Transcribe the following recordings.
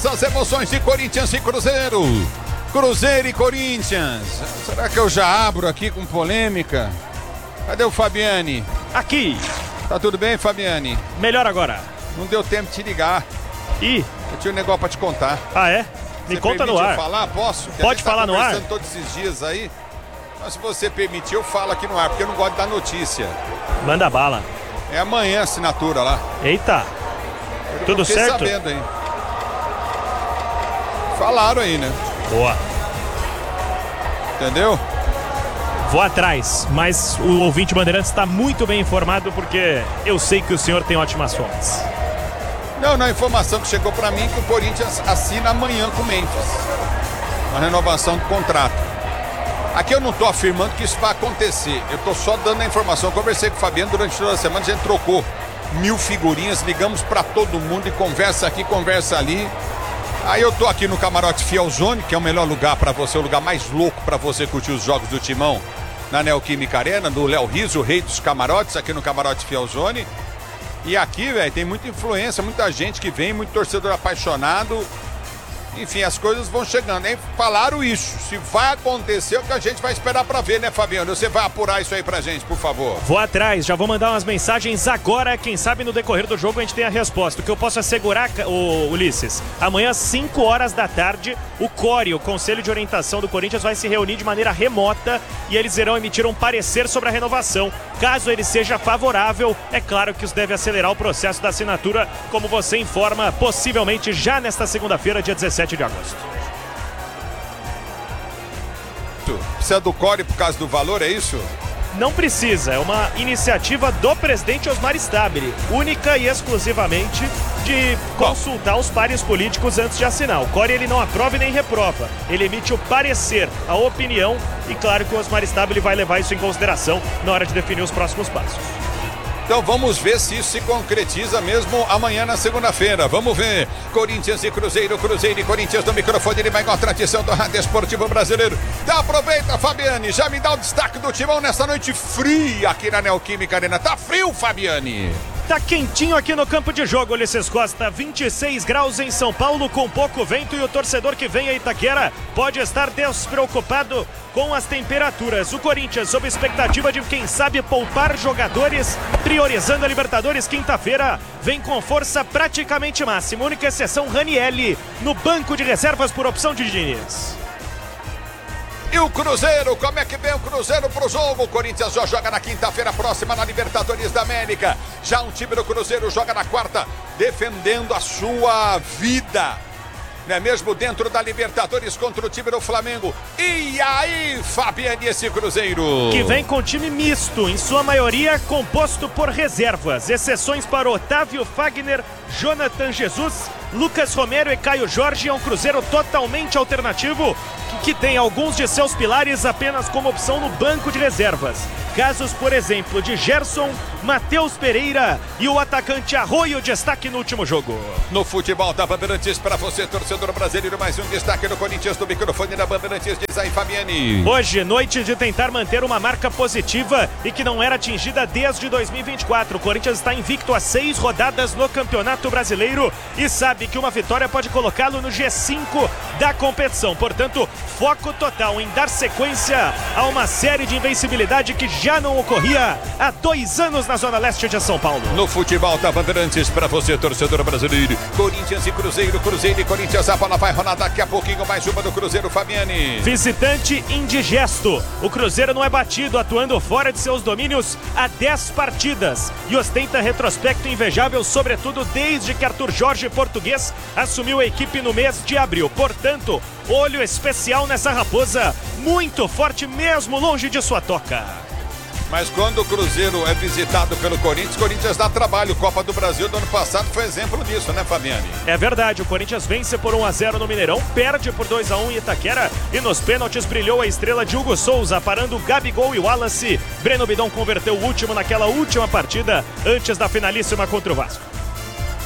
As emoções de Corinthians e Cruzeiro. Cruzeiro e Corinthians. Será que eu já abro aqui com polêmica? Cadê o Fabiani? Aqui. Tá tudo bem, Fabiani? Melhor agora. Não deu tempo de te ligar. Ih. Eu tinha um negócio pra te contar. Ah, é? Me conta no ar. Falar? Posso? Pode falar no ar? Todos esses dias aí. Mas se você permitir, eu falo aqui no ar, porque eu não gosto de dar notícia. Manda bala. É amanhã a assinatura lá. Eita. Tudo certo? Sabendo, hein? Falaram aí, né? Boa. Entendeu? Vou atrás, mas o ouvinte Bandeirantes está muito bem informado porque eu sei que o senhor tem ótimas fontes. Não, a informação que chegou para mim é que o Corinthians assina amanhã com o Memphis. Uma renovação do contrato. Aqui eu não estou afirmando que isso vai acontecer. Eu estou só dando a informação. Eu conversei com o Fabiano durante toda a semana, a gente trocou 1000 figurinhas, ligamos para todo mundo e conversa aqui, conversa ali. Aí eu tô aqui no Camarote Fielzone, que é o melhor lugar para você, o lugar mais louco para você curtir os jogos do Timão, na Neoquímica Arena, do Léo Riso, o rei dos camarotes, aqui no Camarote Fielzone. E aqui, velho, tem muita influência, muita gente que vem, muito torcedor apaixonado. Enfim, as coisas vão chegando, hein? Falaram isso. Se vai acontecer, é o que a gente vai esperar pra ver, né, Fabiano? Você vai apurar isso aí pra gente, por favor. Vou atrás, já vou mandar umas mensagens agora. Quem sabe no decorrer do jogo a gente tem a resposta. O que eu posso assegurar, Ulisses, amanhã às 5 horas da tarde, o CORE, o Conselho de Orientação do Corinthians, vai se reunir de maneira remota e eles irão emitir um parecer sobre a renovação. Caso ele seja favorável, é claro que isso deve acelerar o processo da assinatura, como você informa, possivelmente já nesta segunda-feira, dia 17 de agosto. Precisa do CORE por causa do valor, é isso? Não precisa, é uma iniciativa do presidente Osmar Stabile, única e exclusivamente de consultar os pares políticos antes de assinar. O CORE ele não aprova e nem reprova, ele emite o parecer, a opinião, e claro que o Osmar Stabile vai levar isso em consideração na hora de definir os próximos passos. Então vamos ver se isso se concretiza mesmo amanhã na segunda-feira. Vamos ver. Corinthians e Cruzeiro, Cruzeiro e Corinthians no microfone. Ele vai com a tradição do rádio esportivo brasileiro. Então aproveita, Fabiane. Já me dá o destaque do Timão nessa noite fria aqui na Neoquímica Arena. Tá frio, Fabiane? Tá quentinho aqui no campo de jogo, Ulisses Costa. 26 graus em São Paulo com pouco vento e o torcedor que vem a Itaquera pode estar despreocupado com as temperaturas. O Corinthians, sob expectativa de, quem sabe, poupar jogadores, priorizando a Libertadores quinta-feira, vem com força praticamente máxima. Única exceção, Ranielli, no banco de reservas por opção de Diniz. E o Cruzeiro, como é que vem o Cruzeiro pro jogo? O Corinthians já joga na quinta-feira próxima na Libertadores da América. Já um time do Cruzeiro joga na quarta, defendendo a sua vida. Não é mesmo? Dentro da Libertadores contra o time do Flamengo. E aí, Fabiane, esse Cruzeiro? Que vem com time misto, em sua maioria composto por reservas. Exceções para Otávio Fagner, Jonathan Jesus, Lucas Romero e Caio Jorge. É um Cruzeiro totalmente alternativo, que tem alguns de seus pilares apenas como opção no banco de reservas. Casos, por exemplo, de Gerson, Matheus Pereira e o atacante Arroio, destaque no último jogo. No futebol da Bandeirantes, para você, torcedor brasileiro, mais um destaque no Corinthians, do microfone da Bandeirantes, diz aí, Fabiane. Hoje, noite de tentar manter uma marca positiva e que não era atingida desde 2024. O Corinthians está invicto a 6 rodadas no Campeonato Brasileiro e sabe que uma vitória pode colocá-lo no G5 da competição. Portanto, foco total em dar sequência a uma série de invencibilidade que já não ocorria há 2 anos na Zona Leste de São Paulo. No futebol da Bandeirantes, para você, torcedor brasileiro, Corinthians e Cruzeiro, Cruzeiro e Corinthians, a bola vai rolar daqui a pouquinho, mais uma do Cruzeiro, Fabiane. Visitante indigesto, o Cruzeiro não é batido, atuando fora de seus domínios há 10 partidas e ostenta retrospecto invejável, sobretudo desde que Arthur Jorge, português, assumiu a equipe no mês de abril. Portanto, olho especial nessa raposa, muito forte mesmo longe de sua toca. Mas quando o Cruzeiro é visitado pelo Corinthians, o Corinthians dá trabalho. Copa do Brasil do ano passado foi exemplo disso, né, Fabiane? É verdade, o Corinthians vence por 1-0 no Mineirão, perde por 2-1 em Itaquera e nos pênaltis brilhou a estrela de Hugo Souza, parando Gabigol e Wallace. Breno Bidon converteu o último naquela última partida, antes da finalíssima contra o Vasco.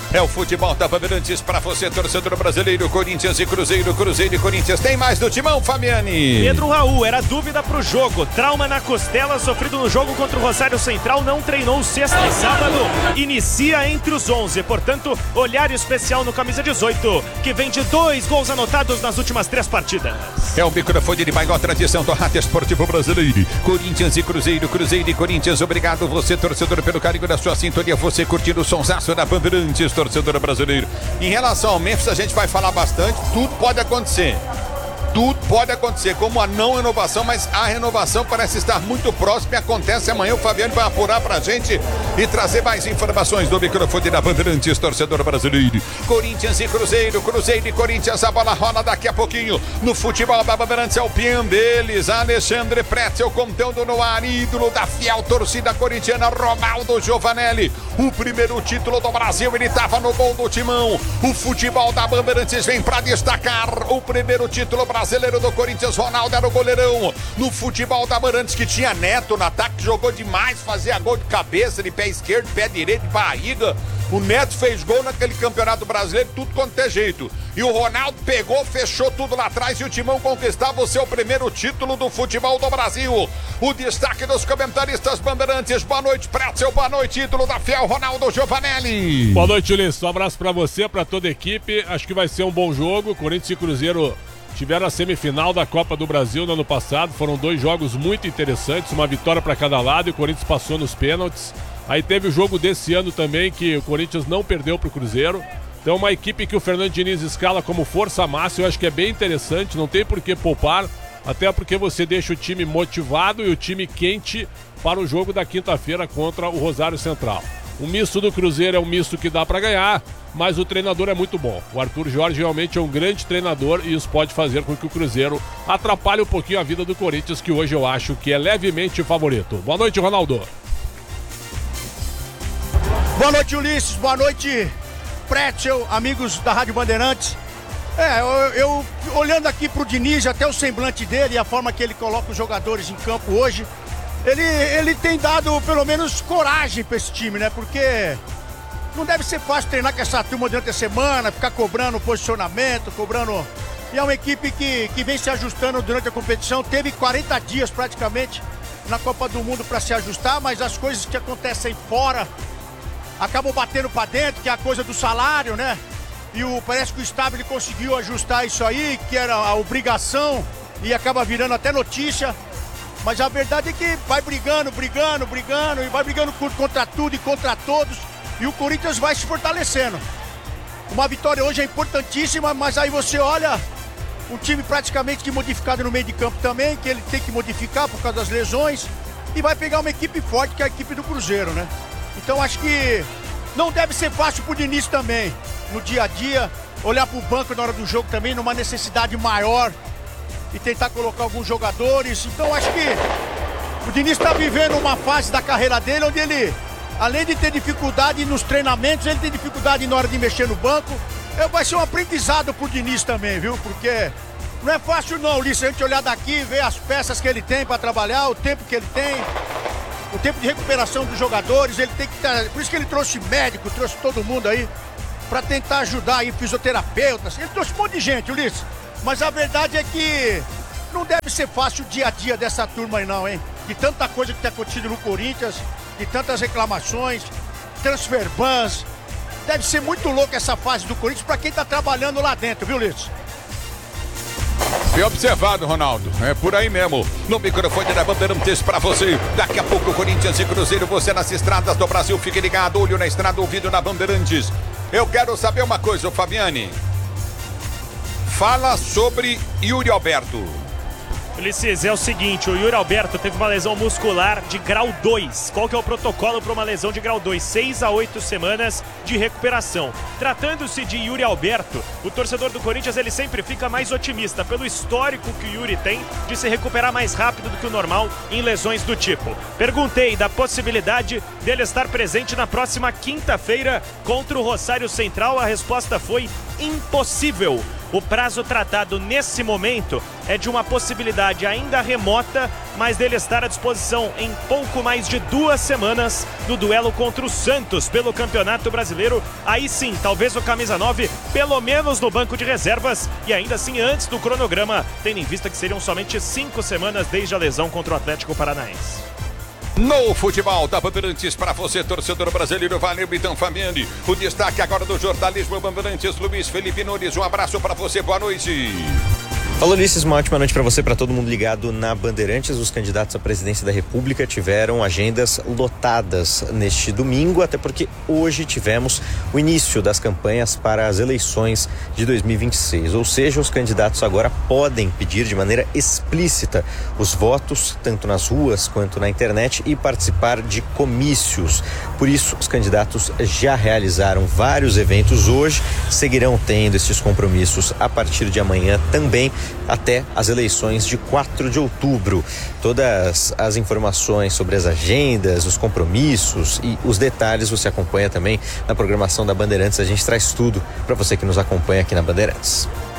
É o futebol da Bandeirantes para você, torcedor brasileiro. Corinthians e Cruzeiro, Cruzeiro e Corinthians. Tem mais do timão, Fabiane? Pedro Raul, era dúvida pro jogo. Trauma na costela sofrido no jogo contra o Rosário Central. Não treinou sexta e sábado. Inicia entre os 11. Portanto, olhar especial no camisa 18, que vem de 2 gols anotados nas últimas 3 partidas. É o microfone de maior tradição do rádio esportivo brasileiro. Corinthians e Cruzeiro, Cruzeiro e Corinthians. Obrigado você, torcedor, pelo carinho da sua sintonia. Você curtindo o sonsaço da Bandeirantes, torcedor brasileiro. Em relação ao Memphis, a gente vai falar bastante. Tudo pode acontecer. Tudo pode acontecer, como a não renovação, mas a renovação parece estar muito próxima e acontece amanhã. O Fabiano vai apurar pra gente e trazer mais informações do microfone da Bandeirantes, torcedor brasileiro. Corinthians e Cruzeiro, Cruzeiro e Corinthians, a bola rola daqui a pouquinho. No futebol da Bandeirantes é o pião deles, Alexandre Pretzel, conteúdo no ar, ídolo da fiel torcida corintiana, Ronaldo Giovanelli. O primeiro título do Brasil, ele estava no gol do timão. O futebol da Bandeirantes vem pra destacar o primeiro título brasileiro do Corinthians. Ronaldo era o goleirão. No futebol da Bandeirantes, que tinha Neto no ataque, jogou demais, fazia gol de cabeça, de pé esquerdo, de pé direito, de barriga. O Neto fez gol naquele campeonato brasileiro, tudo quanto é jeito. E o Ronaldo pegou, fechou tudo lá atrás e o timão conquistava o seu primeiro título do futebol do Brasil. O destaque dos comentaristas Bandeirantes. Boa noite, Pretzel. Boa noite, ídolo da fiel, Ronaldo Giovanelli. Boa noite, Ulisses. Um abraço pra você, pra toda a equipe. Acho que vai ser um bom jogo. Corinthians e Cruzeiro tiveram a semifinal da Copa do Brasil no ano passado. Foram 2 jogos muito interessantes, uma vitória para cada lado e o Corinthians passou nos pênaltis. Aí teve o jogo desse ano também que o Corinthians não perdeu para o Cruzeiro. Então uma equipe que o Fernando Diniz escala como força máxima, eu acho que é bem interessante, não tem por que poupar, até porque você deixa o time motivado e o time quente para o jogo da quinta-feira contra o Rosário Central. O misto do Cruzeiro é um misto que dá para ganhar, mas o treinador é muito bom. O Arthur Jorge realmente é um grande treinador e isso pode fazer com que o Cruzeiro atrapalhe um pouquinho a vida do Corinthians, que hoje eu acho que é levemente favorito. Boa noite, Ronaldo. Boa noite, Ulisses. Boa noite, Pretzel, amigos da Rádio Bandeirantes. Eu olhando aqui pro Diniz, até o semblante dele e a forma que ele coloca os jogadores em campo hoje, ele tem dado pelo menos coragem para esse time, né? Porque não deve ser fácil treinar com essa turma durante a semana, ficar cobrando posicionamento, cobrando... E é uma equipe que vem se ajustando durante a competição. Teve 40 dias praticamente na Copa do Mundo para se ajustar, mas as coisas que acontecem fora acabam batendo para dentro, que é a coisa do salário, né? E parece que o Estado ele conseguiu ajustar isso aí, que era a obrigação, e acaba virando até notícia. Mas a verdade é que vai brigando, e vai brigando contra tudo e contra todos. E o Corinthians vai se fortalecendo. Uma vitória hoje é importantíssima, mas aí você olha um time praticamente que modificado no meio de campo também, que ele tem que modificar por causa das lesões. E vai pegar uma equipe forte, que é a equipe do Cruzeiro, né? Então acho que não deve ser fácil pro Diniz também, no dia a dia, olhar pro banco na hora do jogo também, numa necessidade maior e tentar colocar alguns jogadores. Então acho que o Diniz está vivendo uma fase da carreira dele onde ele, além de ter dificuldade nos treinamentos, ele tem dificuldade na hora de mexer no banco. Vai ser um aprendizado pro Diniz também, viu? Porque não é fácil não, Ulisses, a gente olhar daqui, ver as peças que ele tem para trabalhar, o tempo que ele tem, o tempo de recuperação dos jogadores. Ele tem que estar... Por isso que ele trouxe médico, trouxe todo mundo aí para tentar ajudar aí, fisioterapeutas. Ele trouxe um monte de gente, Ulisses. Mas a verdade é que não deve ser fácil o dia a dia dessa turma aí não, hein? De tanta coisa que tem acontecido no Corinthians, de tantas reclamações, transfer bans. Deve ser muito louco essa fase do Corinthians para quem tá trabalhando lá dentro, viu, Ulisses? Bem observado, Ronaldo. É por aí mesmo. No microfone da Bandeirantes pra você. Daqui a pouco, Corinthians e Cruzeiro. Você nas estradas do Brasil. Fique ligado. Olho na estrada, ouvido na Bandeirantes. Eu quero saber uma coisa, Fabiane. Fala sobre Yuri Alberto. Ulisses, é o seguinte, o Yuri Alberto teve uma lesão muscular de grau 2. Qual que é o protocolo para uma lesão de grau 2? 6 a 8 semanas de recuperação. Tratando-se de Yuri Alberto, o torcedor do Corinthians ele sempre fica mais otimista pelo histórico que o Yuri tem de se recuperar mais rápido do que o normal em lesões do tipo. Perguntei da possibilidade dele estar presente na próxima quinta-feira contra o Rosário Central. A resposta foi impossível. O prazo tratado nesse momento é de uma possibilidade ainda remota, mas dele estar à disposição em pouco mais de 2 semanas no duelo contra o Santos pelo Campeonato Brasileiro. Aí sim, talvez o camisa 9, pelo menos no banco de reservas, e ainda assim antes do cronograma, tendo em vista que seriam somente 5 semanas desde a lesão contra o Atlético Paranaense. No futebol da Bandeirantes, para você, torcedor brasileiro, valeu Bitão Fabiani. O destaque agora do jornalismo Bandeirantes, Luiz Felipe Nunes. Um abraço para você, boa noite. Alô, Ulisses, uma ótima noite para você, para todo mundo ligado na Bandeirantes. Os candidatos à presidência da República tiveram agendas lotadas neste domingo, até porque hoje tivemos o início das campanhas para as eleições de 2026. Ou seja, os candidatos agora podem pedir de maneira explícita os votos, tanto nas ruas quanto na internet, e participar de comícios. Por isso, os candidatos já realizaram vários eventos hoje, seguirão tendo esses compromissos a partir de amanhã também, até as eleições de 4 de outubro. Todas as informações sobre as agendas, os compromissos e os detalhes você acompanha também na programação da Bandeirantes. A gente traz tudo para você que nos acompanha aqui na Bandeirantes.